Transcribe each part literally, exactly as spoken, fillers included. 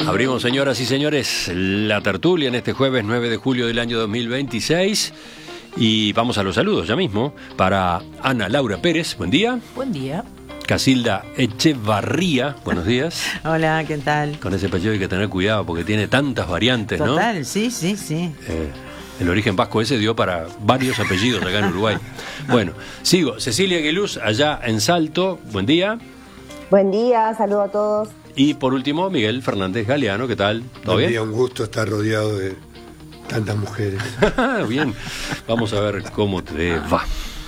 Abrimos, señoras y señores, la tertulia en este jueves nueve de julio del año dos mil veintiséis y vamos a los saludos ya mismo para Ana Laura Pérez, buen día. Buen día. Casilda Echevarría, buenos días. Hola, ¿qué tal? Con ese apellido hay que tener cuidado porque tiene tantas variantes, Total, ¿no? Total, sí, sí, sí. Eh, el origen vasco ese dio para varios apellidos acá en Uruguay. Bueno, sigo. Cecilia Aguiluz, allá en Salto, buen día. Buen día, saludo a todos. Y por último, Miguel Fernández Galeano, ¿qué tal? ¿Todo Buen bien? día, un gusto estar rodeado de tantas mujeres. Bien, vamos a ver cómo te va.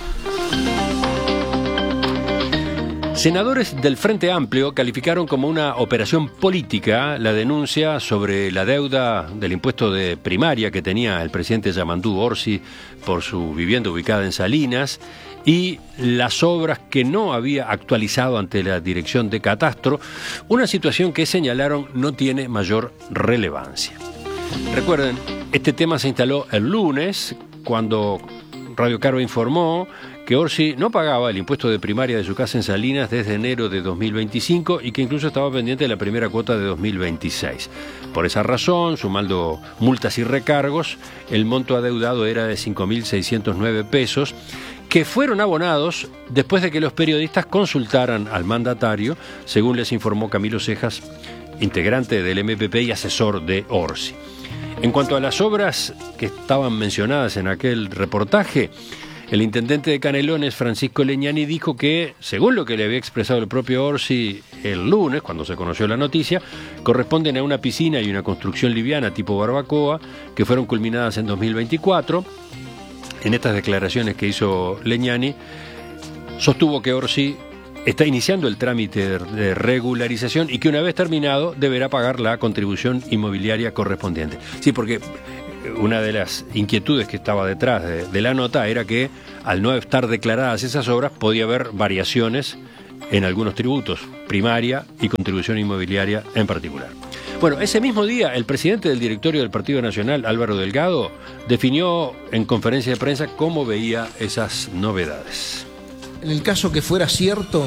Senadores del Frente Amplio calificaron como una operación política la denuncia sobre la deuda del impuesto de primaria que tenía el presidente Yamandú Orsi por su vivienda ubicada en Salinas y las obras que no había actualizado ante la Dirección de Catastro, una situación que señalaron no tiene mayor relevancia. Recuerden, este tema se instaló el lunes cuando Radio Carva informó que Orsi no pagaba el impuesto de primaria de su casa en Salinas desde enero de dos mil veinticinco y que incluso estaba pendiente de la primera cuota de dos mil veintiséis. Por esa razón, sumando multas y recargos, el monto adeudado era de cinco mil seiscientos nueve pesos, que fueron abonados después de que los periodistas consultaran al mandatario, según les informó Camilo Cejas, integrante del M P P y asesor de Orsi. En cuanto a las obras que estaban mencionadas en aquel reportaje, el intendente de Canelones, Francisco Leñani, dijo que, según lo que le había expresado el propio Orsi el lunes, cuando se conoció la noticia, corresponden a una piscina y una construcción liviana tipo barbacoa, que fueron culminadas en dos mil veinticuatro. En estas declaraciones que hizo Leñani, sostuvo que Orsi está iniciando el trámite de regularización y que una vez terminado deberá pagar la contribución inmobiliaria correspondiente. Sí, porque una de las inquietudes que estaba detrás de, de la nota era que al no estar declaradas esas obras podía haber variaciones en algunos tributos, primaria y contribución inmobiliaria en particular. Bueno, ese mismo día el presidente del directorio del Partido Nacional, Álvaro Delgado, definió en conferencia de prensa cómo veía esas novedades. En el caso que fuera cierto,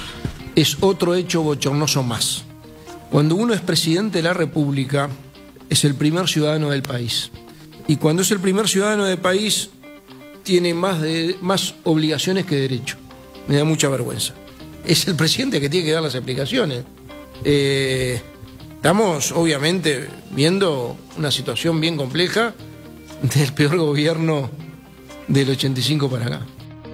es otro hecho bochornoso más. Cuando uno es presidente de la República, es el primer ciudadano del país. Y cuando es el primer ciudadano del país, tiene más, de, más obligaciones que derechos. Me da mucha vergüenza. Es el presidente que tiene que dar las explicaciones. Eh, estamos, obviamente, viendo una situación bien compleja del peor gobierno del ochenta y cinco para acá.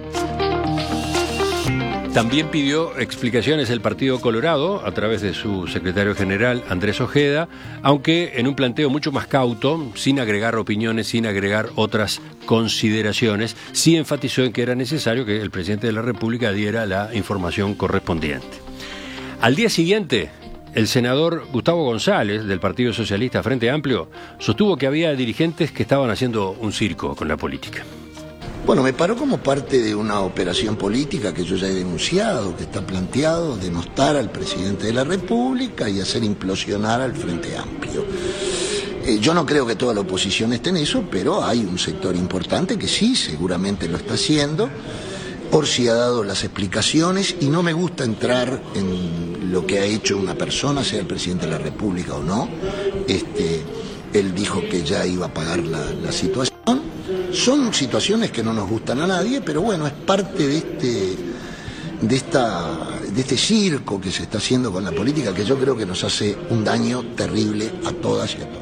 También pidió explicaciones el Partido Colorado a través de su secretario general Andrés Ojeda, aunque en un planteo mucho más cauto, sin agregar opiniones, sin agregar otras consideraciones, sí enfatizó en que era necesario que el presidente de la República diera la información correspondiente. Al día siguiente, el senador Gustavo González, del Partido Socialista Frente Amplio, sostuvo que había dirigentes que estaban haciendo un circo con la política. Bueno, me paró como parte de una operación política que yo ya he denunciado, que está planteado denostar al presidente de la República y hacer implosionar al Frente Amplio. Eh, yo no creo que toda la oposición esté en eso, pero hay un sector importante que sí, seguramente lo está haciendo. Orsi ha dado las explicaciones y no me gusta entrar en lo que ha hecho una persona, sea el presidente de la República o no. Este, él dijo que ya iba a pagar la, la situación. Son situaciones que no nos gustan a nadie, pero bueno, es parte de este, de esta, de este circo que se está haciendo con la política, que yo creo que nos hace un daño terrible a todas y a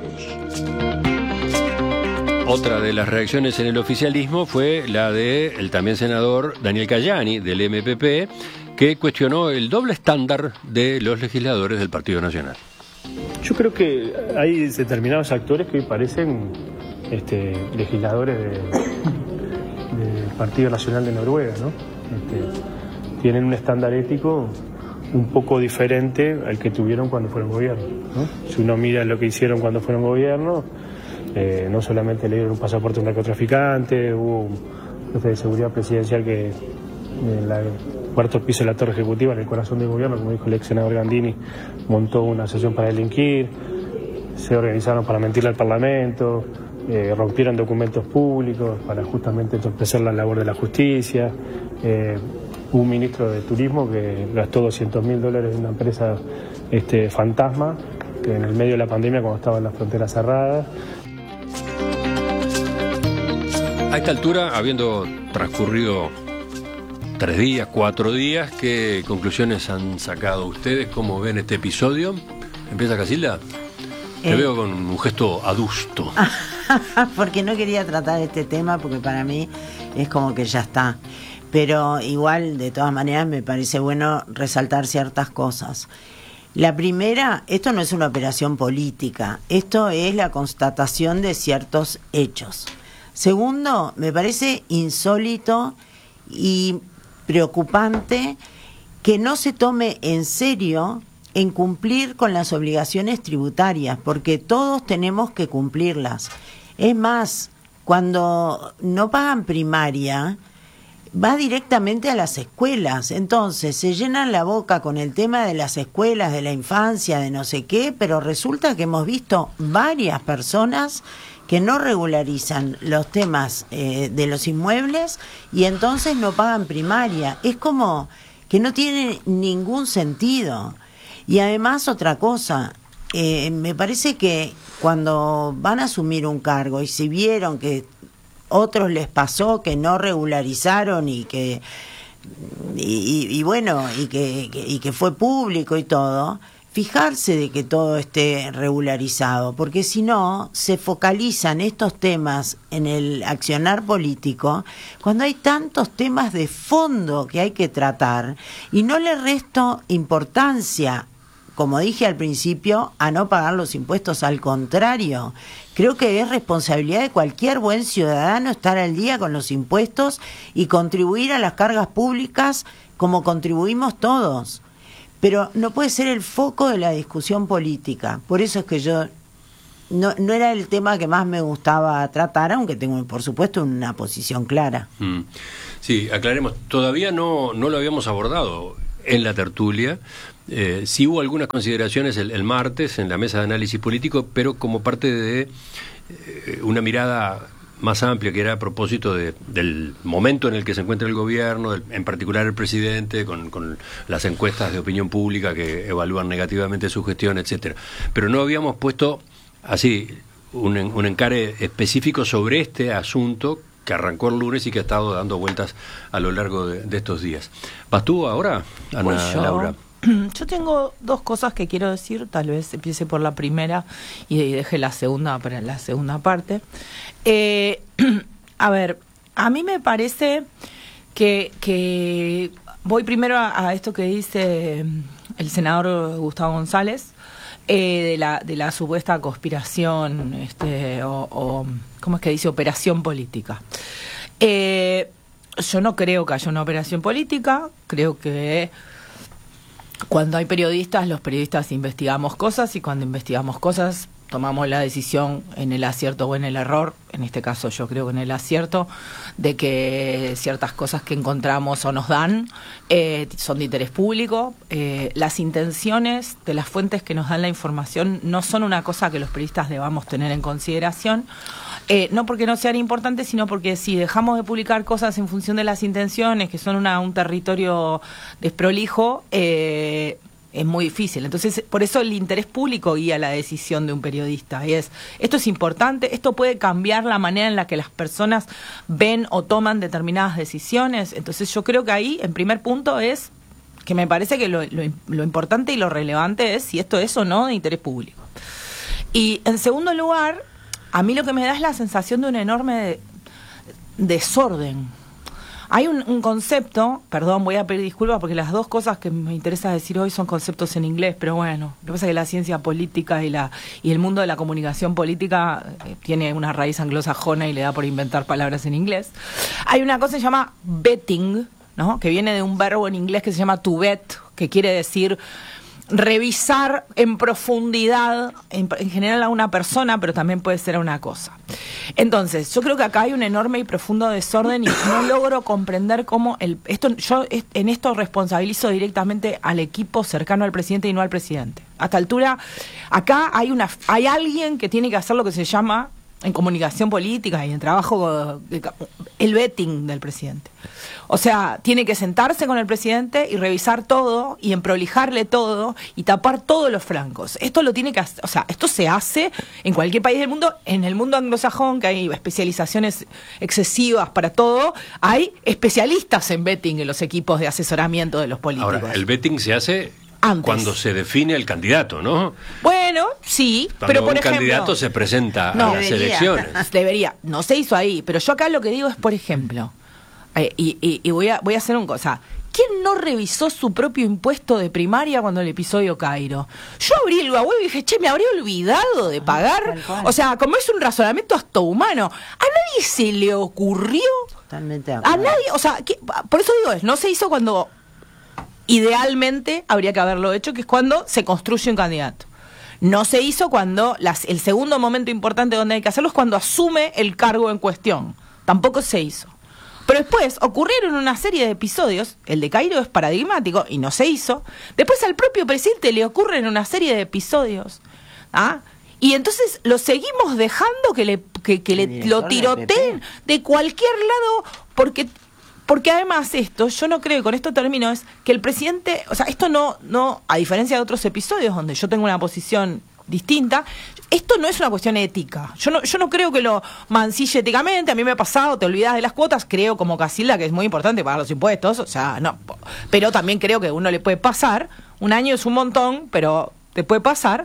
todos. Otra de las reacciones en el oficialismo fue la del también senador Daniel Cayani, del M P P, que cuestionó el doble estándar de los legisladores del Partido Nacional. Yo creo que hay determinados actores que parecen Este, legisladores de, del Partido Nacional de Noruega, ¿no? Este, tienen un estándar ético un poco diferente al que tuvieron cuando fueron gobierno, ¿no? Si uno mira lo que hicieron cuando fueron gobierno, eh, no solamente le dieron un pasaporte a un narcotraficante, hubo un jefe de seguridad presidencial que en el cuarto piso de la torre ejecutiva, en el corazón del gobierno, como dijo el ex senador Gandini, montó una sesión para delinquir, se organizaron para mentirle al Parlamento, Eh, rompieron documentos públicos para justamente entorpecer la labor de la justicia. Eh, un ministro de turismo que gastó doscientos mil dólares en una empresa este, fantasma este, en el medio de la pandemia, cuando estaban las fronteras cerradas. A esta altura, habiendo transcurrido tres días, cuatro días, ¿qué conclusiones han sacado ustedes? ¿Cómo ven este episodio? ¿Empieza Casilda? Te Eh. veo con un gesto adusto. Porque no quería tratar este tema, porque para mí es como que ya está. Pero igual, de todas maneras, me parece bueno resaltar ciertas cosas. La primera, esto no es una operación política, esto es la constatación de ciertos hechos. Segundo, me parece insólito y preocupante que no se tome en serio en cumplir con las obligaciones tributarias, porque todos tenemos que cumplirlas. Es más, cuando no pagan primaria, va directamente a las escuelas. Entonces se llenan la boca con el tema de las escuelas, de la infancia, de no sé qué, pero resulta que hemos visto varias personas que no regularizan los temas eh, de los inmuebles y entonces no pagan primaria. Es como que no tiene ningún sentido. Y además otra cosa, eh, me parece que cuando van a asumir un cargo y si vieron que otros les pasó que no regularizaron y que y, y, y bueno y que, que y que fue público y todo, fijarse de que todo esté regularizado, porque si no se focalizan estos temas en el accionar político cuando hay tantos temas de fondo que hay que tratar, y no le resto importancia, como dije al principio, a no pagar los impuestos. Al contrario, creo que es responsabilidad de cualquier buen ciudadano estar al día con los impuestos y contribuir a las cargas públicas como contribuimos todos. Pero no puede ser el foco de la discusión política. Por eso es que yo no, no era el tema que más me gustaba tratar, aunque tengo, por supuesto, una posición clara. Mm. Sí, aclaremos, todavía no, no lo habíamos abordado en la tertulia. Eh, sí hubo algunas consideraciones el, el martes en la mesa de análisis político, pero como parte de eh, una mirada más amplia, que era a propósito de, del momento en el que se encuentra el gobierno, el, en particular el presidente, con, con las encuestas de opinión pública que evalúan negativamente su gestión, etcétera. Pero no habíamos puesto así un, un encare específico sobre este asunto que arrancó el lunes y que ha estado dando vueltas a lo largo de, de estos días. ¿Vas tú ahora, Ana Pues yo, Laura? Yo tengo dos cosas que quiero decir, tal vez empiece por la primera y deje la segunda para la segunda parte. Eh, a ver, a mí me parece que, que voy primero a, a esto que dice el senador Gustavo González, eh, de la de la supuesta conspiración, este, o, o ¿cómo es que dice? Operación política. Eh, yo no creo que haya una operación política, creo que cuando hay periodistas, los periodistas investigamos cosas y cuando investigamos cosas tomamos la decisión en el acierto o en el error, en este caso yo creo que en el acierto, de que ciertas cosas que encontramos o nos dan eh, son de interés público. Eh, las intenciones de las fuentes que nos dan la información no son una cosa que los periodistas debamos tener en consideración. Eh, no porque no sean importantes, sino porque si dejamos de publicar cosas en función de las intenciones, que son una, un territorio desprolijo, eh, es muy difícil. Entonces, por eso el interés público guía la decisión de un periodista. Y es, esto es importante, esto puede cambiar la manera en la que las personas ven o toman determinadas decisiones. Entonces, yo creo que ahí, en primer punto, es que me parece que lo, lo, lo importante y lo relevante es si esto es o no de interés público. Y, en segundo lugar, a mí lo que me da es la sensación de un enorme desorden. Hay un, un concepto, perdón, voy a pedir disculpas porque las dos cosas que me interesa decir hoy son conceptos en inglés, pero bueno, lo que pasa es que la ciencia política y la y el mundo de la comunicación política eh, tiene una raíz anglosajona y le da por inventar palabras en inglés. Hay una cosa que se llama betting, ¿no? Que viene de un verbo en inglés que se llama to bet, que quiere decir revisar en profundidad, en, en general a una persona, pero también puede ser a una cosa. Entonces, yo creo que acá hay un enorme y profundo desorden y no logro comprender cómo el esto yo en esto responsabilizo directamente al equipo cercano al presidente y no al presidente. A esta altura, acá hay una hay alguien que tiene que hacer lo que se llama en comunicación política y en trabajo, el vetting del presidente. O sea, tiene que sentarse con el presidente y revisar todo y emprolijarle todo y tapar todos los flancos. Esto lo tiene que hacer, o sea, esto se hace en cualquier país del mundo. En el mundo anglosajón, que hay especializaciones excesivas para todo, hay especialistas en vetting en los equipos de asesoramiento de los políticos. Ahora, el vetting se hace antes, cuando se define el candidato, ¿no? Bueno, sí, cuando pero por un ejemplo, candidato se presenta no, a las debería. elecciones. Debería, no se hizo ahí, pero yo acá lo que digo es, por ejemplo, eh, y, y, y voy a voy a hacer un cosa. ¿Quién no revisó su propio impuesto de primaria cuando el episodio Cairo? Yo abrí el web y dije, che, me habría olvidado de pagar. O sea, como es un razonamiento hasta humano, a nadie se le ocurrió. Totalmente de A acuerdo. nadie, o sea, que, por eso digo, no se hizo cuando idealmente habría que haberlo hecho, que es cuando se construye un candidato. No se hizo cuando las, el segundo momento importante donde hay que hacerlo es cuando asume el cargo en cuestión. Tampoco se hizo. Pero después ocurrieron una serie de episodios, el de Cairo es paradigmático y no se hizo. Después al propio presidente le ocurren una serie de episodios, ¿ah? Y entonces lo seguimos dejando que le que, que le, lo tiroteen de cualquier lado, porque porque además esto, yo no creo, y con esto termino, es que el presidente, o sea, esto no, no, a diferencia de otros episodios donde yo tengo una posición distinta, esto no es una cuestión ética. Yo no, yo no creo que lo mancille éticamente. A mí me ha pasado, te olvidas de las cuotas, creo como Casilda que es muy importante pagar los impuestos, o sea, no, pero también creo que a uno le puede pasar, un año es un montón, pero te puede pasar.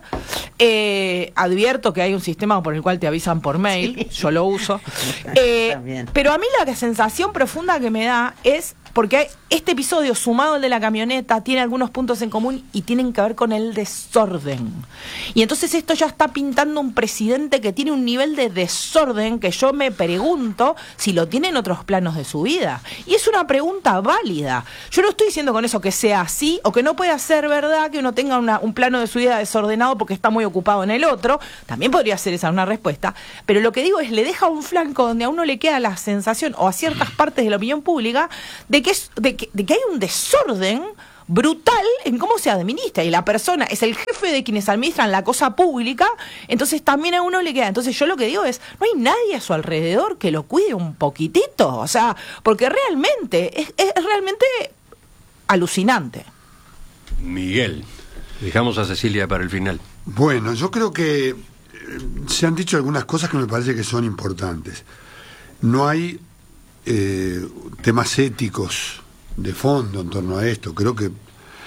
Eh, advierto que hay un sistema por el cual te avisan por mail, sí. Yo lo uso. Eh, pero a mí la sensación profunda que me da es, porque hay, este episodio sumado al de la camioneta tiene algunos puntos en común y tienen que ver con el desorden. Y entonces esto ya está pintando un presidente que tiene un nivel de desorden que yo me pregunto si lo tiene en otros planos de su vida. Y es una pregunta válida. Yo no estoy diciendo con eso que sea así o que no pueda ser verdad que uno tenga una, un plano de su vida desordenado porque está muy ocupado en el otro. También podría ser esa una respuesta. Pero lo que digo es, le deja un flanco donde a uno le queda la sensación, o a ciertas partes de la opinión pública, de que es, de que, de que hay un desorden brutal en cómo se administra, y la persona es el jefe de quienes administran la cosa pública, entonces también a uno le queda. Entonces yo lo que digo es, no hay nadie a su alrededor que lo cuide un poquitito, o sea, porque realmente es, es realmente alucinante. Miguel, dejamos a Cecilia para el final. Bueno, yo creo que eh, se han dicho algunas cosas que me parece que son importantes. No hay eh, temas éticos de fondo en torno a esto, creo que,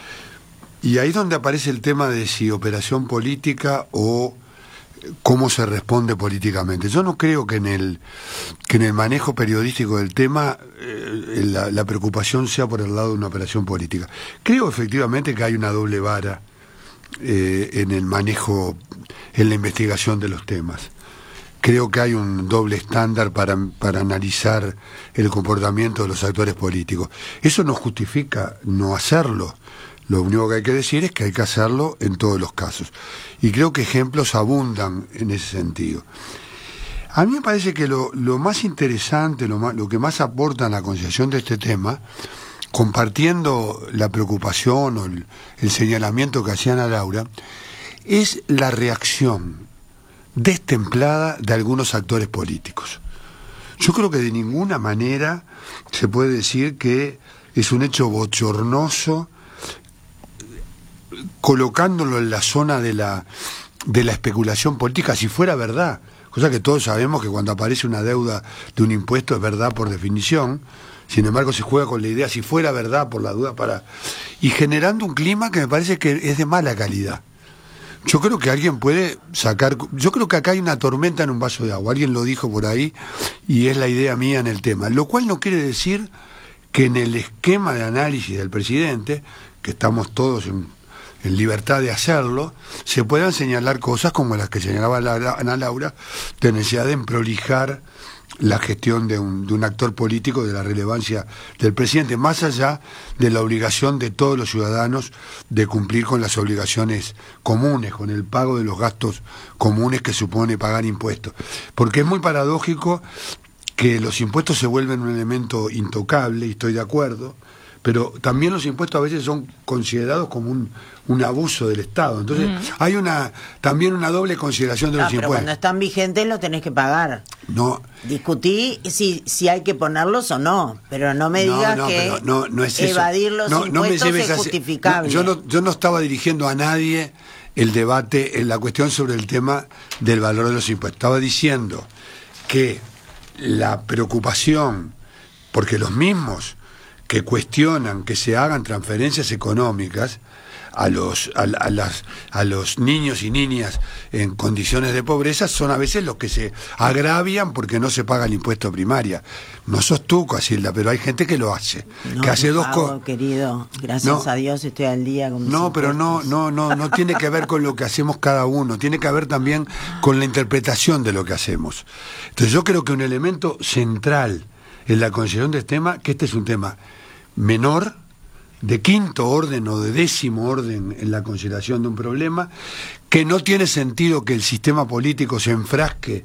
y ahí es donde aparece el tema de si operación política o cómo se responde políticamente. Yo no creo que en el que en el manejo periodístico del tema eh, la, la preocupación sea por el lado de una operación política. Creo efectivamente que hay una doble vara eh, en el manejo, en la investigación de los temas. Creo que hay un doble estándar para, para analizar el comportamiento de los actores políticos. Eso no justifica no hacerlo. Lo único que hay que decir es que hay que hacerlo en todos los casos. Y creo que ejemplos abundan en ese sentido. A mí me parece que lo, lo más interesante, lo, más, lo que más aporta en la concienciación de este tema, compartiendo la preocupación o el, el señalamiento que hacían a Laura, es la reacción destemplada de algunos actores políticos. Yo creo que de ninguna manera se puede decir que es un hecho bochornoso, colocándolo en la zona de la, de la especulación política, si fuera verdad, cosa que todos sabemos que cuando aparece una deuda de un impuesto es verdad por definición. Sin embargo se juega con la idea si fuera verdad por la duda, para y generando un clima que me parece que es de mala calidad. Yo creo que alguien puede sacar, yo creo que acá hay una tormenta en un vaso de agua, alguien lo dijo por ahí y es la idea mía en el tema, lo cual no quiere decir que en el esquema de análisis del presidente, que estamos todos en, en libertad de hacerlo, se puedan señalar cosas como las que señalaba la, Ana Laura, de necesidad de emprolijar la gestión de un, de un actor político, de la relevancia del presidente, más allá de la obligación de todos los ciudadanos de cumplir con las obligaciones comunes, con el pago de los gastos comunes que supone pagar impuestos. Porque es muy paradójico que los impuestos se vuelven un elemento intocable, y estoy de acuerdo, pero también los impuestos a veces son considerados como un, un abuso del Estado. Entonces, uh-huh. hay una también una doble consideración de no, los pero impuestos. Cuando están vigentes los tenés que pagar. No. Discutí si, si hay que ponerlos o no, pero no me digas no, no, que no, no es evadir los no, impuestos no me es justificable. No, yo, no, yo no estaba dirigiendo a nadie el debate en la cuestión sobre el tema del valor de los impuestos. Estaba diciendo que la preocupación, porque los mismos que cuestionan que se hagan transferencias económicas a los a, a las a los niños y niñas en condiciones de pobreza son a veces los que se agravian porque no se paga el impuesto primaria. No sos tú, Casilda, pero hay gente que lo hace, no, que hace dos cosas. Querido, gracias no, a Dios estoy al día con mis No, pero no no no no tiene que ver con lo que hacemos cada uno, tiene que ver también con la interpretación de lo que hacemos. Entonces yo creo que un elemento central en la consideración de este tema, que este es un tema menor, de quinto orden o de décimo orden en la consideración de un problema, que no tiene sentido que el sistema político se enfrasque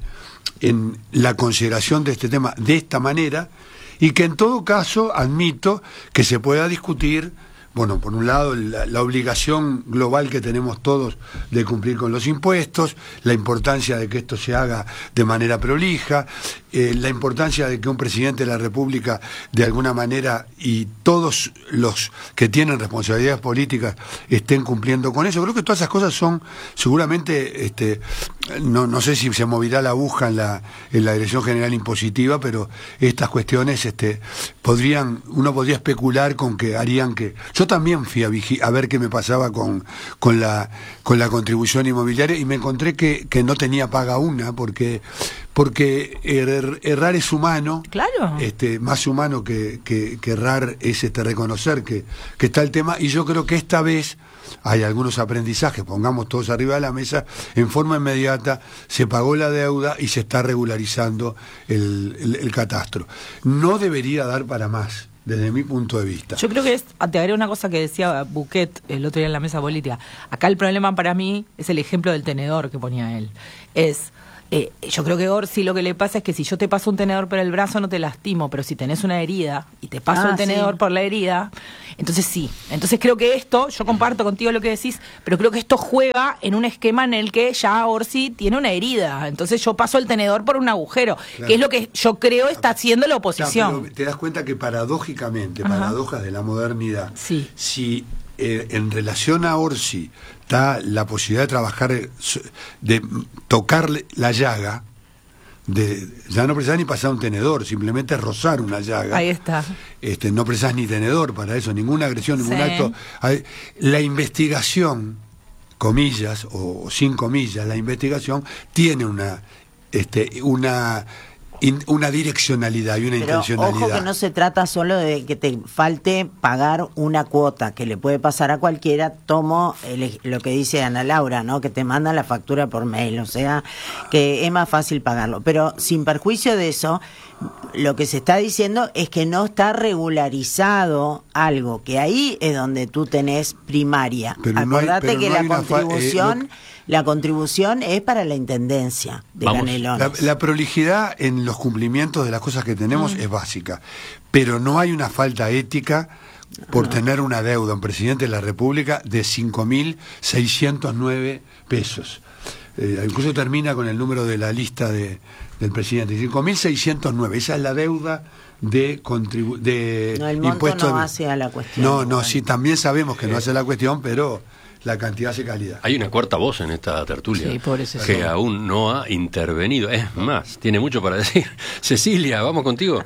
en la consideración de este tema de esta manera, y que en todo caso admito que se pueda discutir, bueno, por un lado la, la obligación global que tenemos todos de cumplir con los impuestos, la importancia de que esto se haga de manera prolija, eh, la importancia de que un presidente de la República de alguna manera y todos los que tienen responsabilidades políticas estén cumpliendo con eso. Creo que todas esas cosas son seguramente, este, no, no sé si se moverá la aguja en la, en la Dirección General Impositiva, pero estas cuestiones este, podrían, uno podría especular con que harían que... Yo también fui a, vigi- a ver qué me pasaba con, con, la, con la contribución inmobiliaria y me encontré que, que no tenía paga una, porque, porque er, errar es humano. Claro. Este, más humano que, que, que errar es este, reconocer que, que está el tema, y yo creo que esta vez hay algunos aprendizajes, pongamos todos arriba de la mesa, en forma inmediata se pagó la deuda y se está regularizando el, el, el catastro. No debería dar para más, desde mi punto de vista. Yo creo que es, te agregué una cosa que decía Buquet el otro día en la mesa política. Acá el problema para mí es el ejemplo del tenedor que ponía él. Es, eh, yo creo que Orsi lo que le pasa es que si yo te paso un tenedor por el brazo no te lastimo, pero si tenés una herida y te paso Ah, el tenedor sí. por la herida, entonces sí. Entonces creo que esto, yo comparto contigo lo que decís, pero creo que esto juega en un esquema en el que ya Orsi tiene una herida. Entonces yo paso el tenedor por un agujero, Claro. que es lo que yo creo está haciendo la oposición. Claro, pero te das cuenta que paradójicamente, Ajá. paradojas de la modernidad, Sí. si eh, en relación a Orsi está la posibilidad de trabajar, eh, de tocar la llaga, de ya no precisás ni pasar un tenedor, simplemente rozar una llaga. Ahí está. Este, no precisás ni tenedor para eso, ninguna agresión, ningún Sí. acto. Hay- La investigación, comillas o sin comillas, la investigación tiene una, este, una, in- una direccionalidad y una Pero intencionalidad. ojo que no se trata solo de que te falte pagar una cuota, que le puede pasar a cualquiera. Tomo el- lo que dice Ana Laura, ¿no? Que te mandan la factura por mail, o sea, que es más fácil pagarlo. Pero sin perjuicio de eso, lo que se está diciendo es que no está regularizado algo, que ahí es donde tú tenés primaria. Pero no hay- Acordate pero que no la hay una fa- eh, contribución, lo- la contribución es para la intendencia de Vamos. Canelones. La, la prolijidad en los cumplimientos de las cosas que tenemos Mm. es básica, pero no hay una falta ética por tener una deuda, un presidente de la República, de cinco mil seiscientos nueve pesos. Eh, incluso termina con el número de la lista de, del presidente, cinco mil seiscientos nueve, esa es la deuda de, contribu de No, el monto impuestos. no de- hace a la cuestión. No, no, Bueno. sí, también sabemos que no hace la cuestión, pero la cantidad hace calidad. Hay una cuarta voz en esta tertulia Sí, pobre que Cecilia. aún no ha intervenido. Es más, tiene mucho para decir. Cecilia, vamos contigo.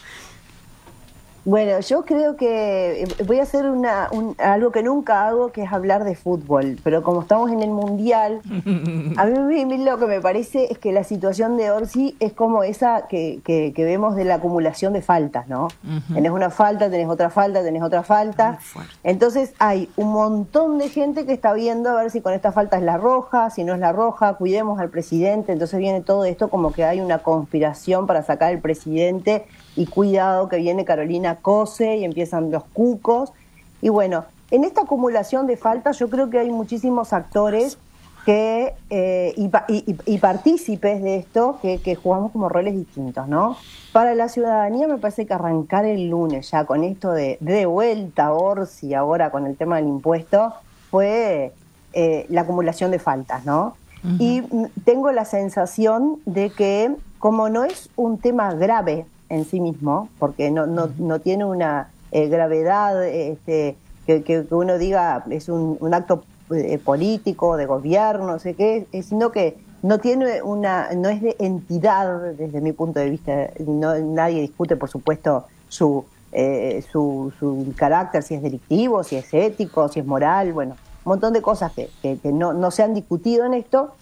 Bueno, yo creo que eh, voy a hacer una, un- algo que nunca hago, que es hablar de fútbol, pero como estamos en el Mundial, a mí, a mí lo que me parece es que la situación de Orsi es como esa que, que, que vemos de la acumulación de faltas, ¿no? Ujú. Tenés una falta, tenés otra falta, tenés otra falta. Muy fuerte. Entonces hay un montón de gente que está viendo a ver si con esta falta es la roja, si no es la roja, cuidemos al presidente. Entonces viene todo esto como que hay una conspiración para sacar al presidente, y cuidado que viene Carolina Cose y empiezan los cucos. Y bueno, en esta acumulación de faltas yo creo que hay muchísimos actores que eh, y, y, y partícipes de esto que, que jugamos como roles distintos, ¿no? Para la ciudadanía me parece que arrancar el lunes ya con esto de, de vuelta Orsi ahora con el tema del impuesto fue eh, la acumulación de faltas, ¿no? Uh-huh. Y tengo la sensación de que como no es un tema grave en sí mismo, porque no, no, no tiene una eh, gravedad este, que, que uno diga es un, un acto eh, político, de gobierno, no sé qué, sino que no tiene una, no es de entidad desde mi punto de vista, no, nadie discute por supuesto su, eh, su, su carácter, si es delictivo, si es ético, si es moral, bueno, un montón de cosas que, que, que no, no se han discutido en esto.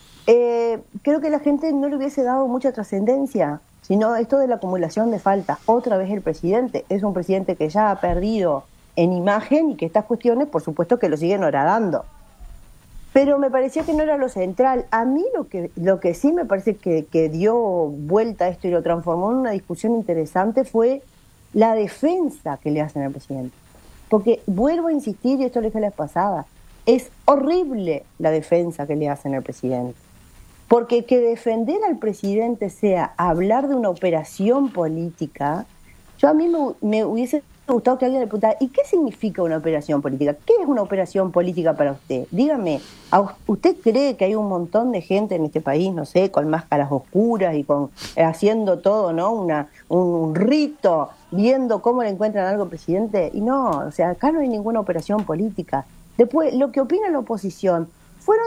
Eh, creo que la gente no le hubiese dado mucha trascendencia, sino esto de la acumulación de faltas. Otra vez el presidente, es un presidente que ya ha perdido en imagen y que estas cuestiones, por supuesto, que lo siguen horadando. Pero me parecía que no era lo central. A mí lo que lo que sí me parece que, que dio vuelta a esto y lo transformó en una discusión interesante fue la defensa que le hacen al presidente. Porque vuelvo a insistir, y esto lo dije la vez pasada, es horrible la defensa que le hacen al presidente. Porque que defender al presidente sea hablar de una operación política, yo a mí me, me hubiese gustado que alguien le preguntara, ¿y qué significa una operación política? ¿Qué es una operación política para usted? Dígame, ¿usted cree que hay un montón de gente en este país, no sé, con máscaras oscuras y con eh, haciendo todo, ¿no? Una, un, un rito, viendo cómo le encuentran algo al presidente? Y no, o sea, acá no hay ninguna operación política. Después, lo que opina la oposición, fueron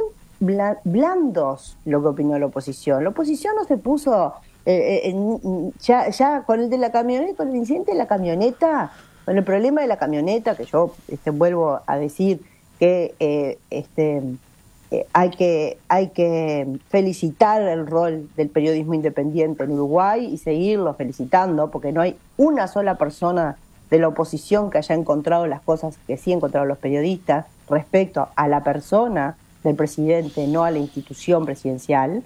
blandos lo que opinó la oposición. La oposición no se puso, eh, eh, ya, ya con el de la camioneta, con el incidente de la camioneta, con el problema de la camioneta, que yo este, vuelvo a decir que eh, este, eh, hay que hay que felicitar el rol del periodismo independiente en Uruguay y seguirlo felicitando, porque no hay una sola persona de la oposición que haya encontrado las cosas que sí encontraron los periodistas respecto a la persona del presidente, no a la institución presidencial.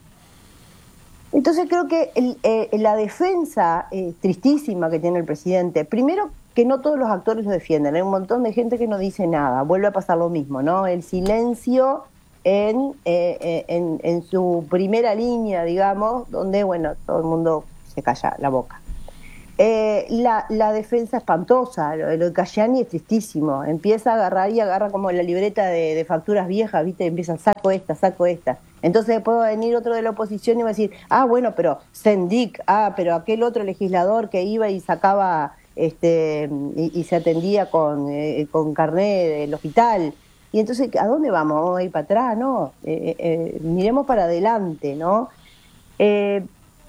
Entonces creo que el, eh, la defensa eh, tristísima que tiene el presidente, primero que no todos los actores lo defienden, hay un montón de gente que no dice nada, vuelve a pasar lo mismo, ¿no? El silencio en, eh, en, en su primera línea, digamos, donde, bueno, todo el mundo se calla la boca. Eh, la, la defensa espantosa, lo, lo de Cayani es tristísimo, empieza a agarrar y agarra como la libreta de, de facturas viejas, ¿viste? Empieza, saco esta, saco esta. Entonces después va a venir otro de la oposición y va a decir, ah, bueno, pero Sendic, ah, pero aquel otro legislador que iba y sacaba, este y, y se atendía con, eh, con carnet del hospital. Y entonces, ¿a dónde vamos? ¿Vamos a ir para atrás? No, eh, eh, miremos para adelante, ¿no? Eh,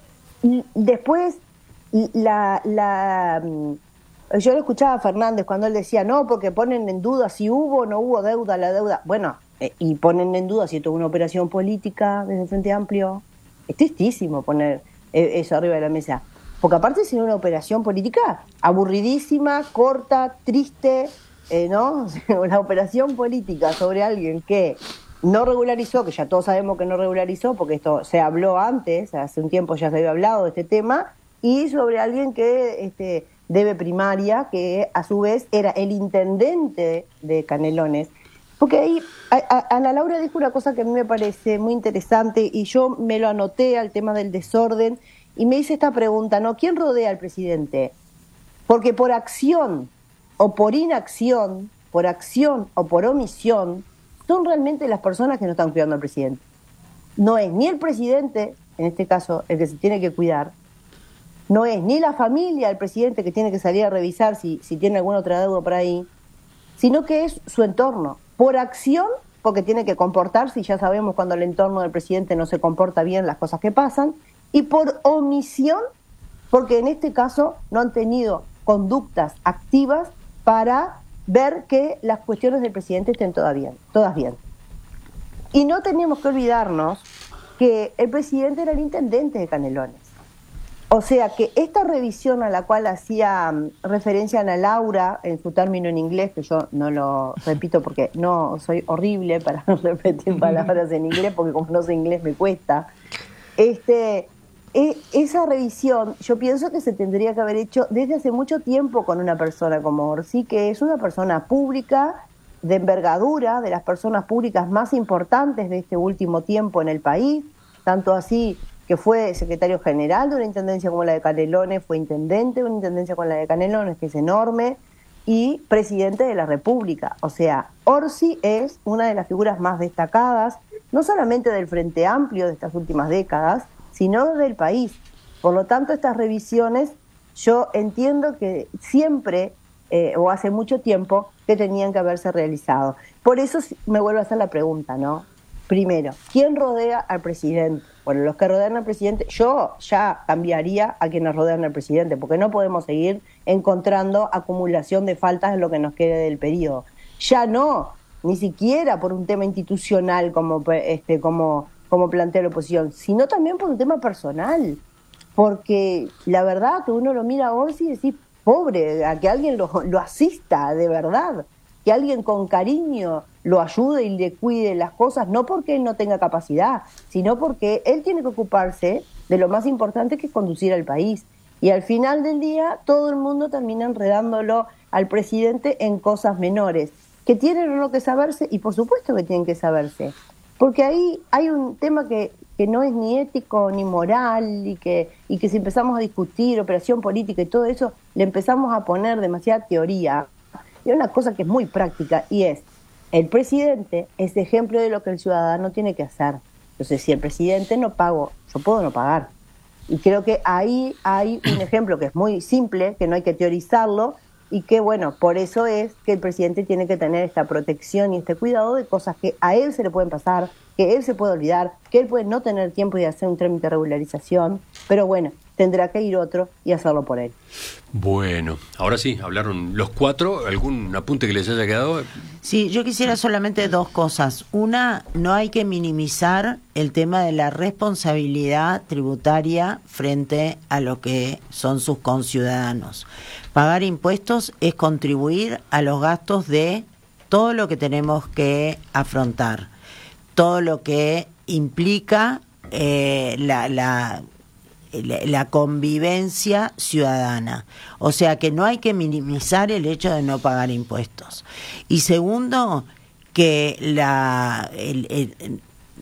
después... La, la, yo lo escuchaba a Fernández cuando él decía, no, porque ponen en duda si hubo o no hubo deuda, la deuda. Bueno, eh, y ponen en duda si esto es una operación política desde el Frente Amplio. Es tristísimo poner eh, eso arriba de la mesa. Porque aparte es una operación política aburridísima, corta, triste, eh, ¿no? Una operación política sobre alguien que no regularizó, que ya todos sabemos que no regularizó, porque esto se habló antes, hace un tiempo ya se había hablado de este tema, y sobre alguien que este, debe primaria, que a su vez era el intendente de Canelones. Porque ahí a, a, Ana Laura dijo una cosa que a mí me parece muy interesante y yo me lo anoté al tema del desorden y me hice esta pregunta, ¿no? ¿Quién rodea al presidente? Porque por acción o por inacción, por acción o por omisión, son realmente las personas que no están cuidando al presidente. No es ni el presidente, en este caso, el que se tiene que cuidar, no es ni la familia del presidente que tiene que salir a revisar si, si tiene alguna otra deuda por ahí, sino que es su entorno. Por acción, porque tiene que comportarse, y ya sabemos cuando el entorno del presidente no se comporta bien las cosas que pasan, y por omisión, porque en este caso no han tenido conductas activas para ver que las cuestiones del presidente estén todas bien, todas bien. Y no teníamos que olvidarnos que el presidente era el intendente de Canelones. O sea que esta revisión a la cual hacía referencia Ana Laura en su término en inglés, que yo no lo repito porque no soy horrible para repetir palabras en inglés, porque como no sé inglés me cuesta, este, esa revisión yo pienso que se tendría que haber hecho desde hace mucho tiempo con una persona como Orsi, que es una persona pública de envergadura, de las personas públicas más importantes de este último tiempo en el país, tanto así que fue secretario general de una intendencia como la de Canelones, fue intendente de una intendencia como la de Canelones, que es enorme, y presidente de la República. O sea, Orsi es una de las figuras más destacadas, no solamente del Frente Amplio de estas últimas décadas, sino del país. Por lo tanto, estas revisiones, yo entiendo que siempre, eh, o hace mucho tiempo, que tenían que haberse realizado. Por eso me vuelvo a hacer la pregunta, ¿no? Primero, ¿quién rodea al presidente? Bueno, los que rodean al presidente, yo ya cambiaría a quienes rodean al presidente, porque no podemos seguir encontrando acumulación de faltas en lo que nos quede del periodo. Ya no, ni siquiera por un tema institucional como, este, como, como plantea la oposición, sino también por un tema personal. Porque la verdad que uno lo mira a Orsi y decís, pobre, a que alguien lo, lo asista de verdad, que alguien con cariño lo ayude y le cuide las cosas, no porque él no tenga capacidad, sino porque él tiene que ocuparse de lo más importante, que es conducir al país. Y al final del día, todo el mundo termina enredándolo al presidente en cosas menores, que tienen o no que saberse, y por supuesto que tienen que saberse. Porque ahí hay un tema que, que no es ni ético ni moral, y que, y que si empezamos a discutir operación política y todo eso, le empezamos a poner demasiada teoría. Y hay una cosa que es muy práctica, y es, el presidente es ejemplo de lo que el ciudadano tiene que hacer. Entonces, si el presidente no pago, yo puedo no pagar. Y creo que ahí hay un ejemplo que es muy simple, que no hay que teorizarlo, y que, bueno, por eso es que el presidente tiene que tener esta protección y este cuidado de cosas que a él se le pueden pasar, que él se puede olvidar, que él puede no tener tiempo de hacer un trámite de regularización, pero bueno, tendrá que ir otro y hacerlo por él. Bueno, ahora sí, hablaron los cuatro. ¿Algún apunte que les haya quedado? Sí, yo quisiera solamente dos cosas. Una, no hay que minimizar el tema de la responsabilidad tributaria frente a lo que son sus conciudadanos. Pagar impuestos es contribuir a los gastos de todo lo que tenemos que afrontar, todo lo que implica eh, la... la la convivencia ciudadana. O sea que no hay que minimizar el hecho de no pagar impuestos. Y segundo, que la el, el,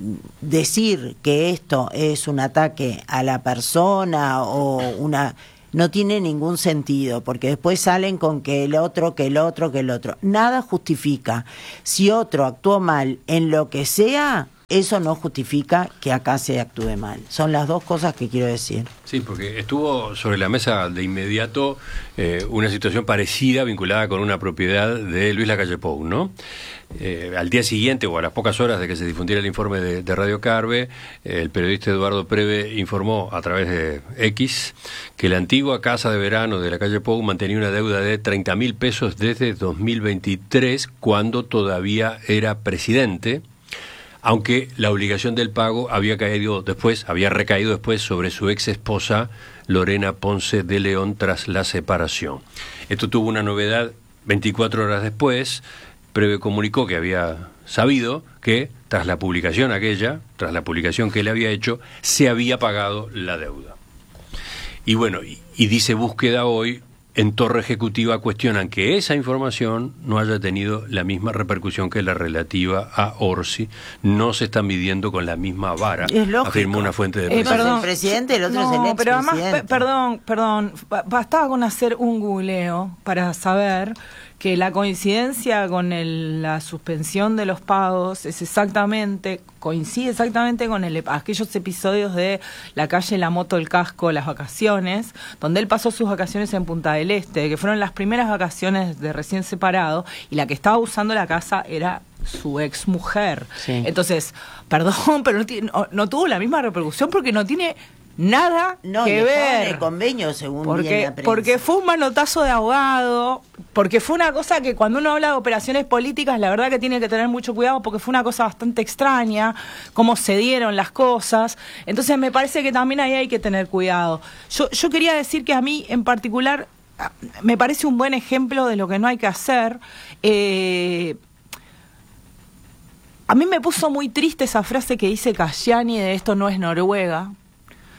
decir que esto es un ataque a la persona o una... no tiene ningún sentido, porque después salen con que el otro, que el otro, que el otro. Nada justifica. Si otro actuó mal en lo que sea, eso no justifica que acá se actúe mal. Son las dos cosas que quiero decir. Sí, porque estuvo sobre la mesa de inmediato eh, una situación parecida vinculada con una propiedad de Luis Lacalle Pou, ¿no? Eh, al día siguiente o a las pocas horas de que se difundiera el informe de, de Radio Carve, eh, el periodista Eduardo Preve informó a través de X que la antigua casa de verano de la calle Pou mantenía una deuda de treinta mil pesos desde dos mil veintitrés, cuando todavía era presidente, aunque la obligación del pago había caído después, había recaído después sobre su ex esposa Lorena Ponce de León tras la separación. Esto tuvo una novedad veinticuatro horas después. Preve comunicó que había sabido que tras la publicación aquella, tras la publicación que él había hecho, se había pagado la deuda. Y bueno, y, y dice Búsqueda hoy, en Torre Ejecutiva cuestionan que esa información no haya tenido la misma repercusión que la relativa a Orsi. No se están midiendo con la misma vara, afirmó una fuente de prensa. Eh, perdón, el presidente, el otro no, es el ex pero además, presidente. pe- perdón, perdón, bastaba con hacer un googleo para saber que la coincidencia con el, la suspensión de los pagos es exactamente, coincide exactamente con el, aquellos episodios de la calle La Moto, el Casco, las vacaciones, donde él pasó sus vacaciones en Punta del Este, que fueron las primeras vacaciones de recién separado, y la que estaba usando la casa era su ex mujer. Sí. Entonces, perdón, pero no, tiene, no, no tuvo la misma repercusión porque no tiene nada no, que ver. El convenio, según porque, la prensa. porque fue un manotazo de ahogado, porque fue una cosa que cuando uno habla de operaciones políticas, la verdad que tiene que tener mucho cuidado, porque fue una cosa bastante extraña, cómo se dieron las cosas. Entonces me parece que también ahí hay que tener cuidado. Yo, yo quería decir que a mí en particular me parece un buen ejemplo de lo que no hay que hacer. Eh, a mí me puso muy triste esa frase que dice Casciani de esto no es Noruega.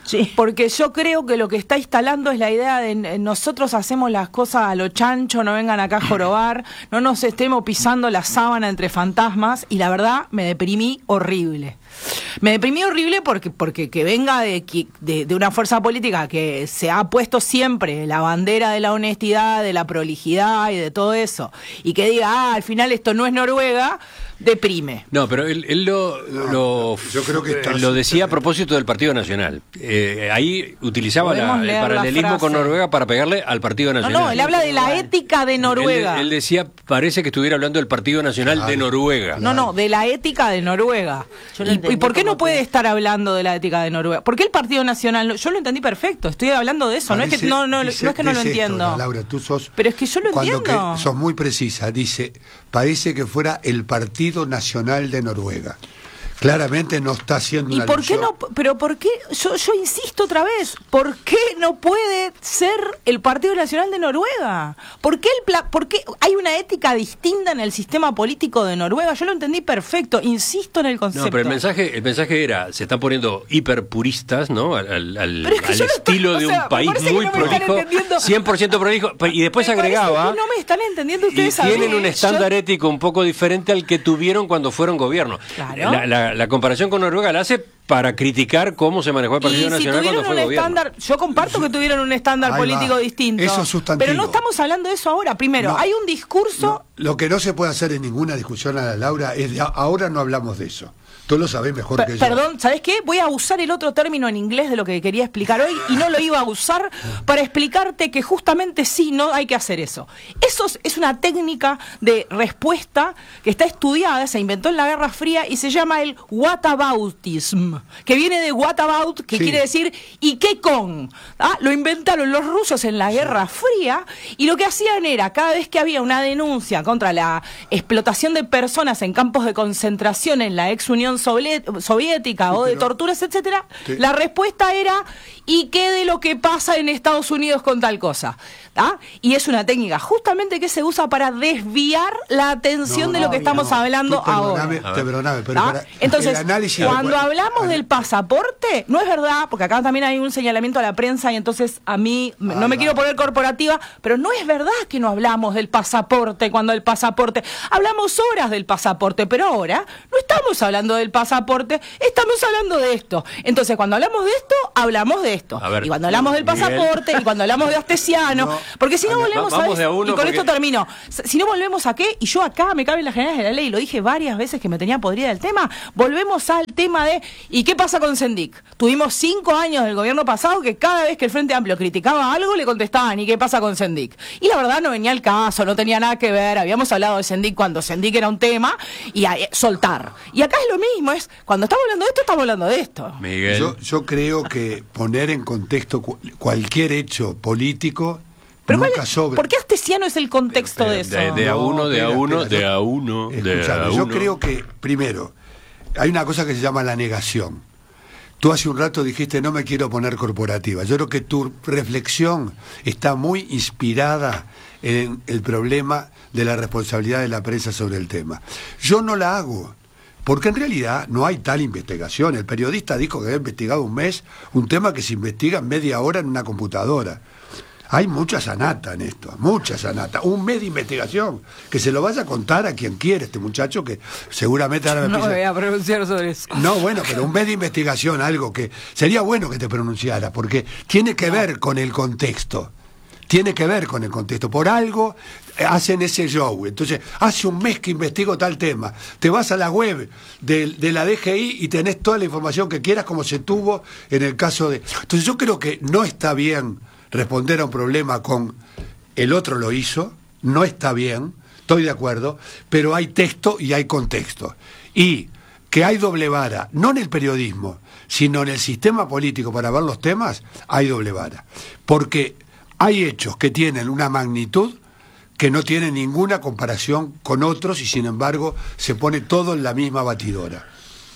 Sí. Porque yo creo que lo que está instalando es la idea de nosotros hacemos las cosas a lo chancho, no vengan acá a jorobar, no nos estemos pisando la sábana entre fantasmas, y la verdad me deprimí horrible. Me deprimí horrible porque porque que venga de, de, de una fuerza política que se ha puesto siempre la bandera de la honestidad, de la prolijidad y de todo eso, y que diga, ah, al final esto no es Noruega, deprime. No, pero él, él lo, No, lo, yo creo que está- lo decía a propósito del Partido Nacional. Eh, ahí utilizaba la- Podemos el leer la paralelismo con frase. Noruega para pegarle al Partido No, Nacional. no, él habla de la ética de Noruega. Él, él decía, parece que estuviera hablando del Partido Nacional Claro. de Noruega. No, no, de la ética de Noruega. Yo lo ¿Y, entendí ¿Y por qué como no puede que- estar hablando de la ética de Noruega? ¿Por qué el Partido Nacional? Yo lo entendí perfecto, estoy hablando de eso, no es que Parece- no, no, dice- no es que no lo dice esto, entiendo. Laura, tú sos, Pero es que yo lo cuando entiendo. que sos muy precisa, dice, parece que fuera el Partido Nacional de Noruega. Claramente no está haciendo ¿Y una por qué alusión. no? Pero ¿por qué? Yo, yo insisto otra vez, ¿por qué no puede ser el Partido Nacional de Noruega? ¿Por qué, el pla- por qué hay una ética distinta en el sistema político de Noruega? Yo lo entendí perfecto, insisto en el concepto. No, pero el mensaje, el mensaje era, se están poniendo hiperpuristas, ¿no? Al, al, Pero es que al yo no estoy- estilo o de sea, un me país parece que muy no me están prolijo, entendiendo. cien por ciento prolijo, y después Me parece agregaba, que no me están entendiendo y ustedes a mí. tienen un Yo- estándar ético un poco diferente al que tuvieron cuando fueron gobierno. Claro. La, la- la comparación con Noruega la hace para criticar cómo se manejó el Partido Y si Nacional cuando tuvieron fue un gobierno. estándar, yo comparto que tuvieron un estándar Ahí político va. distinto. Eso es sustantivo. Pero no estamos hablando de eso ahora. Primero, No. hay un discurso. No, lo que no se puede hacer en ninguna discusión a la Laura es de, ahora no hablamos de eso. Tú lo sabés mejor Pe- que yo. Perdón, ¿sabés qué? Voy a usar el otro término en inglés de lo que quería explicar hoy y no lo iba a usar para explicarte que justamente sí, no hay que hacer eso. Eso es- es una técnica de respuesta que está estudiada, se inventó en la Guerra Fría y se llama el whataboutism, que viene de what about, que Sí. quiere decir ¿y qué con? ¿Ah? Lo inventaron los rusos en la Guerra Fría y lo que hacían era, cada vez que había una denuncia contra la explotación de personas en campos de concentración en la ex Unión Soviet- Soviética o de pero- torturas, etcétera, Sí. la respuesta era ¿y qué de lo que pasa en Estados Unidos con tal cosa? ¿Ah? Y es una técnica justamente que se usa para desviar la atención No, de lo no, que estamos no. hablando Tú perdoname, ahora. te perdoname, pero ¿Ah? para- Entonces, el análisis cuando de- hablamos del pasaporte, no es verdad, porque acá también hay un señalamiento a la prensa y entonces a mí m- no Ahí me va. quiero poner corporativa, pero no es verdad que no hablamos del pasaporte cuando el pasaporte, hablamos horas del pasaporte, pero ahora no estamos hablando del pasaporte, estamos hablando de esto. Entonces, cuando hablamos de esto, hablamos de esto. A ver, y cuando hablamos del Miguel. pasaporte, y cuando hablamos de Astesiano, No. porque si no Va- volvemos a vamos de a uno y con porque- esto termino. Si no volvemos a qué, y yo acá me cabe en las generales de la ley, lo dije varias veces que me tenía podrida el tema, volvemos al tema de ¿y qué pasa con Sendik? Tuvimos cinco años del gobierno pasado que cada vez que el Frente Amplio criticaba algo le contestaban ¿y qué pasa con Sendik? Y la verdad no venía al caso, no tenía nada que ver, habíamos hablado de Sendik cuando Sendik era un tema y a, eh, soltar. Y acá es lo mismo, es cuando estamos hablando de esto, estamos hablando de esto. Miguel. Yo, yo creo que poner en contexto cu- cualquier hecho político Pero nunca ¿cuál es- sobre. ¿por qué Astesiano es el contexto de eso? De, de a uno, de a espera, uno, espera, de yo- a uno, de Escuchame, a yo uno. creo que, primero, hay una cosa que se llama la negación. Tú hace un rato dijiste, no me quiero poner corporativa. Yo creo que tu reflexión está muy inspirada en el problema de la responsabilidad de la prensa sobre el tema. Yo no la hago, porque en realidad no hay tal investigación. El periodista dijo que había investigado un mes un tema que se investiga en media hora en una computadora. Hay mucha sanata en esto, mucha sanata. Un mes de investigación, que se lo vaya a contar a quien quiere este muchacho, que seguramente ahora me No me empieza- voy a pronunciar sobre eso. no, bueno, pero un mes de investigación, algo que sería bueno que te pronunciara, porque tiene que ver con el contexto. Tiene que ver con el contexto. Por algo eh, hacen ese show. Entonces, hace un mes que investigo tal tema. Te vas a la web de, de la D G I y tenés toda la información que quieras, como se tuvo en el caso de... Entonces, yo creo que no está bien responder a un problema con el otro lo hizo, no está bien, estoy de acuerdo, pero hay texto y hay contexto. Y que hay doble vara, no en el periodismo, sino en el sistema político para ver los temas, hay doble vara. Porque hay hechos que tienen una magnitud que no tienen ninguna comparación con otros y sin embargo se pone todo en la misma batidora.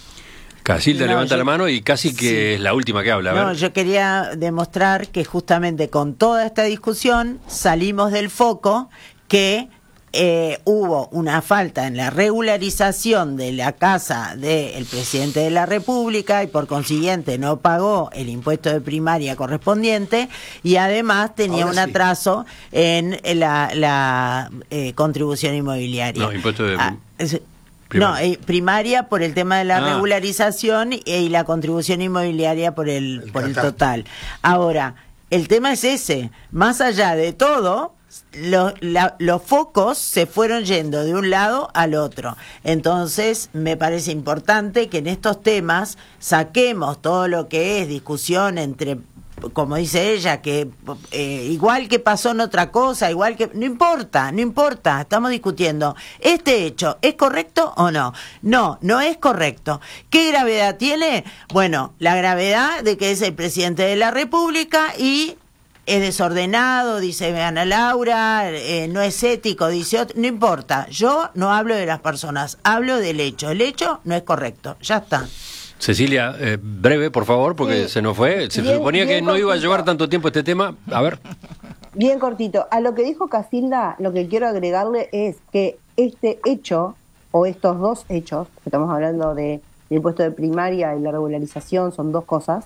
Casilda No, levanta yo- la mano y casi que Sí. es la última que habla. A No, ver. yo quería demostrar que justamente con toda esta discusión salimos del foco que Eh, hubo una falta en la regularización de la casa del presidente de la República y por consiguiente no pagó el impuesto de primaria correspondiente y además tenía Ahora un sí. atraso en la, la eh, contribución inmobiliaria. No, impuesto de... Ah, es- Primaria. No, eh, primaria por el tema de la Ah. regularización y, y la contribución inmobiliaria por el, El por el catastro. total. Ahora, el tema es ese, más allá de todo, lo- la- los focos se fueron yendo de un lado al otro. Entonces, me parece importante que en estos temas saquemos todo lo que es discusión entre, como dice ella, que eh, igual que pasó en otra cosa, igual que... No importa, no importa, estamos discutiendo. ¿Este hecho es correcto o no? No, no es correcto. ¿Qué gravedad tiene? Bueno, la gravedad de que es el presidente de la República y es desordenado, dice Ana Laura, eh, no es ético, dice otro, no importa. Yo no hablo de las personas, hablo del hecho. El hecho no es correcto, ya está. Cecilia, eh, breve, por favor, porque Sí. se nos fue. Se Bien, suponía que bien no iba a cortito. llevar tanto tiempo este tema. A ver. Bien cortito. A lo que dijo Casilda, lo que quiero agregarle es que este hecho, o estos dos hechos, que estamos hablando de, del impuesto de primaria y la regularización, son dos cosas,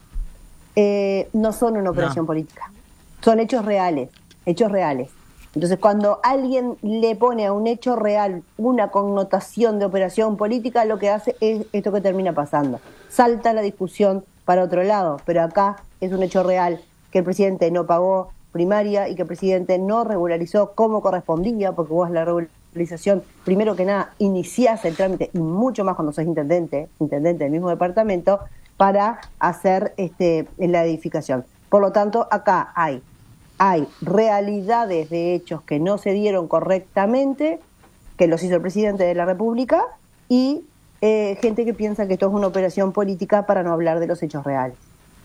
eh, no son una operación política. Son hechos reales, hechos reales. Entonces, cuando alguien le pone a un hecho real una connotación de operación política, lo que hace es esto que termina pasando. Salta la discusión para otro lado, pero acá es un hecho real que el presidente no pagó primaria y que el presidente no regularizó como correspondía, porque vos la regularización, primero que nada, iniciás el trámite, y mucho más cuando sos intendente, intendente del mismo departamento, para hacer este, la edificación. Por lo tanto, acá hay hay realidades de hechos que no se dieron correctamente, que los hizo el presidente de la República, y eh, gente que piensa que esto es una operación política para no hablar de los hechos reales.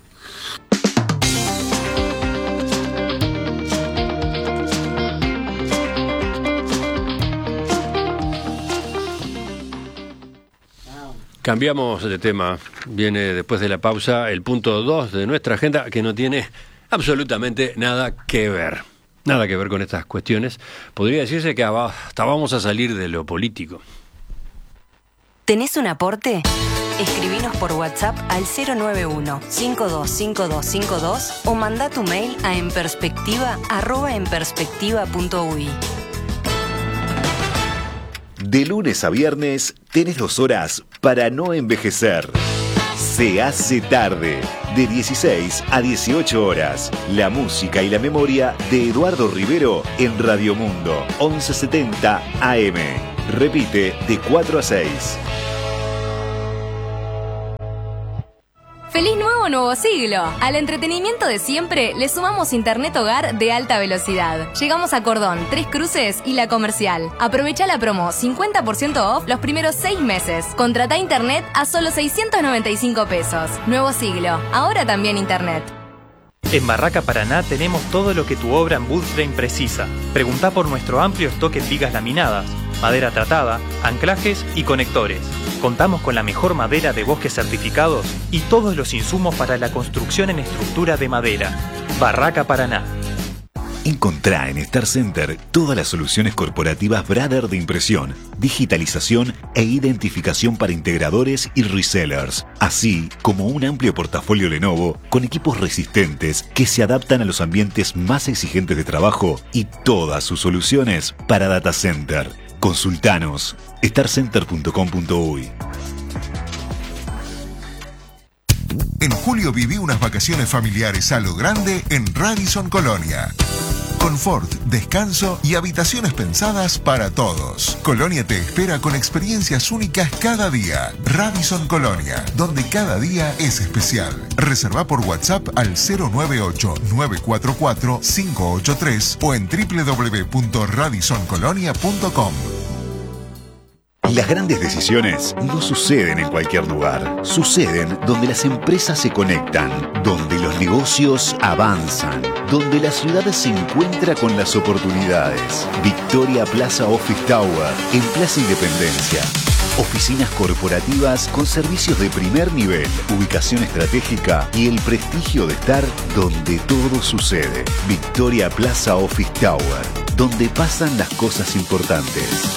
Cambiamos de tema. Viene después de la pausa el punto dos de nuestra agenda, que no tiene absolutamente nada que ver. Nada que ver con estas cuestiones. Podría decirse que hasta vamos a salir de lo político. ¿Tenés un aporte? Escribinos por WhatsApp al cero nueve uno, cinco dos cinco dos cinco dos o manda tu mail a enperspectiva arroba enperspectiva punto u i. De lunes a viernes tenés dos horas para no envejecer. Se hace tarde, de dieciséis a dieciocho horas. La música y la memoria de Eduardo Rivero en Radio Mundo, once setenta A M. Repite de cuatro a seis. ¡Feliz nuevo nuevo siglo! Al entretenimiento de siempre le sumamos internet hogar de alta velocidad. Llegamos a Cordón, Tres Cruces y La Comercial. Aprovecha la promo cincuenta por ciento off los primeros seis meses. Contrata internet a solo seiscientos noventa y cinco pesos. Nuevo siglo, ahora también internet. En Barraca Paraná tenemos todo lo que tu obra en woodframe precisa. Preguntá por nuestro amplio stock en vigas laminadas, madera tratada, anclajes y conectores. Contamos con la mejor madera de bosques certificados y todos los insumos para la construcción en estructura de madera. Barraca Paraná. Encontrá en Star Center todas las soluciones corporativas Brother de impresión, digitalización e identificación para integradores y resellers, así como un amplio portafolio Lenovo con equipos resistentes que se adaptan a los ambientes más exigentes de trabajo y todas sus soluciones para data center. Consultanos star center punto com punto u y. En julio viví unas vacaciones familiares a lo grande en Radisson Colonia. Confort, descanso y habitaciones pensadas para todos. Colonia te espera con experiencias únicas cada día. Radisson Colonia, donde cada día es especial. Reserva por WhatsApp al cero nueve ocho, nueve cuatro cuatro, cinco ocho tres o en doble u doble u doble u punto radisson colonia punto com. Las grandes decisiones no suceden en cualquier lugar. Suceden donde las empresas se conectan, donde los negocios avanzan, donde la ciudad se encuentra con las oportunidades. Victoria Plaza Office Tower, en Plaza Independencia. Oficinas corporativas con servicios de primer nivel, ubicación estratégica y el prestigio de estar donde todo sucede. Victoria Plaza Office Tower, donde pasan las cosas importantes.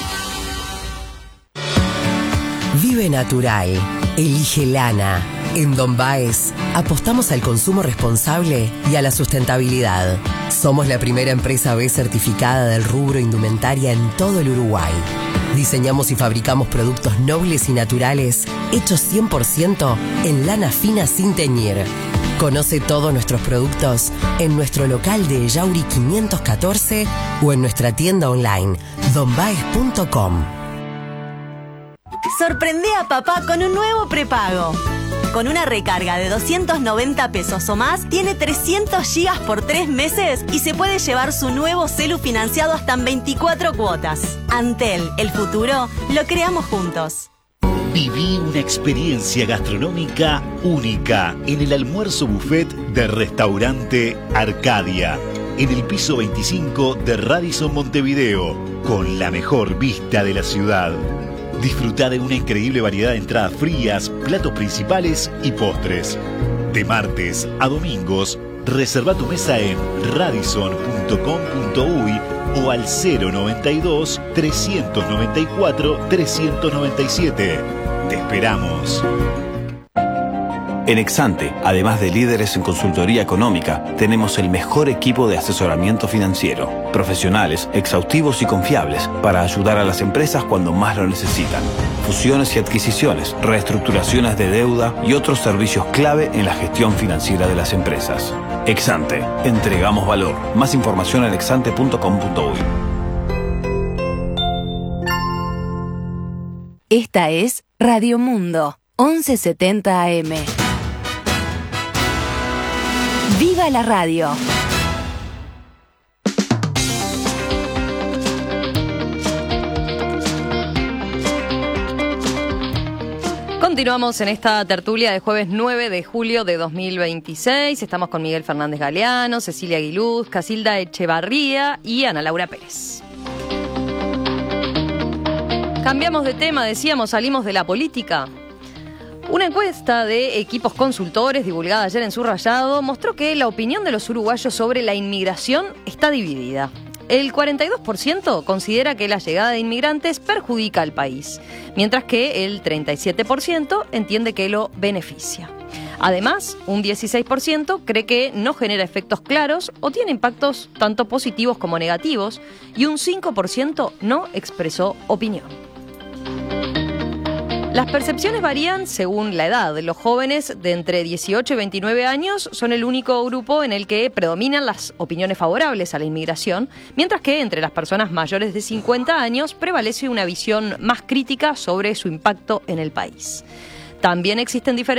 Vive natural. Elige lana. En Don Baez apostamos al consumo responsable y a la sustentabilidad. Somos la primera empresa B certificada del rubro indumentaria en todo el Uruguay. Diseñamos y fabricamos productos nobles y naturales hechos cien por ciento en lana fina sin teñir. Conoce todos nuestros productos en nuestro local de Yauri quinientos catorce o en nuestra tienda online don baez punto com. Sorprende a papá con un nuevo prepago. Con una recarga de doscientos noventa pesos o más, tiene trescientos gigas por tres meses y se puede llevar su nuevo celu financiado hasta en veinticuatro cuotas. Antel, el futuro, lo creamos juntos. Viví una experiencia gastronómica única en el almuerzo buffet de Restaurante Arcadia, en el piso veinticinco de Radisson Montevideo, con la mejor vista de la ciudad. Disfruta de una increíble variedad de entradas frías, platos principales y postres. De martes a domingos, reserva tu mesa en radisson punto com punto uy o al cero noventa y dos, trescientos noventa y cuatro, trescientos noventa y siete. Te esperamos. En Exante, además de líderes en consultoría económica, tenemos el mejor equipo de asesoramiento financiero, profesionales, exhaustivos y confiables para ayudar a las empresas cuando más lo necesitan. Fusiones y adquisiciones, reestructuraciones de deuda y otros servicios clave en la gestión financiera de las empresas. Exante, entregamos valor. Más información en exante punto com punto uy. Esta es Radio Mundo, once setenta A M. ¡Viva la radio! Continuamos en esta tertulia de jueves nueve de julio de dos mil veintiséis. Estamos con Miguel Fernández Galeano, Cecilia Aguiluz, Casilda Echevarría y Ana Laura Pérez. Cambiamos de tema, decíamos, salimos de la política. Una encuesta de equipos consultores divulgada ayer en Subrayado mostró que la opinión de los uruguayos sobre la inmigración está dividida. El cuarenta y dos por ciento considera que la llegada de inmigrantes perjudica al país, mientras que el treinta y siete por ciento entiende que lo beneficia. Además, un dieciséis por ciento cree que no genera efectos claros o tiene impactos tanto positivos como negativos, y un cinco por ciento no expresó opinión. Las percepciones varían según la edad. Los jóvenes de entre dieciocho y veintinueve años son el único grupo en el que predominan las opiniones favorables a la inmigración, mientras que entre las personas mayores de cincuenta años prevalece una visión más crítica sobre su impacto en el país. También existen diferencias